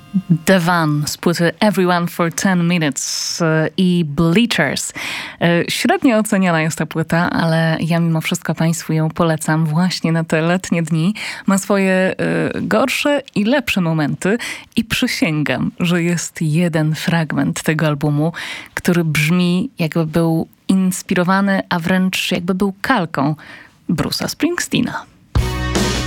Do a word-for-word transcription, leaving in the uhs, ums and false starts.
The Van z płyty Everyone for ten minutes i Bleachers. Średnio oceniana jest ta płyta, ale ja mimo wszystko Państwu ją polecam właśnie na te letnie dni. Ma swoje gorsze i lepsze momenty i przysięgam, że jest jeden fragment tego albumu, który brzmi jakby był inspirowany, a wręcz jakby był kalką Bruce'a Springsteena.